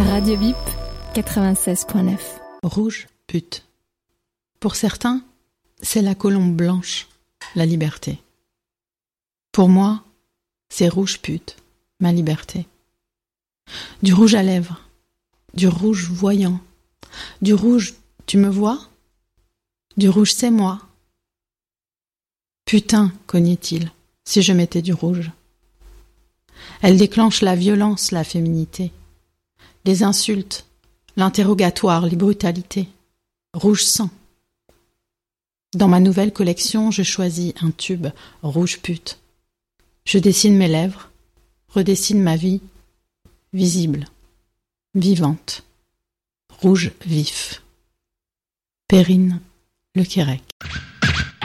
Radio VIP 96.9. Rouge pute. Pour certains, c'est la colombe blanche, la liberté. Pour moi, c'est rouge pute, ma liberté. Du rouge à lèvres, du rouge voyant, du rouge tu me vois, du rouge c'est moi. Putain, cognait-il, si je mettais du rouge. Elle déclenche la violence, la féminité, les insultes, l'interrogatoire, les brutalités. Rouge sang. Dans ma nouvelle collection, je choisis un tube rouge pute. Je dessine mes lèvres, redessine ma vie, visible, vivante, rouge vif. Perrine Lequérec.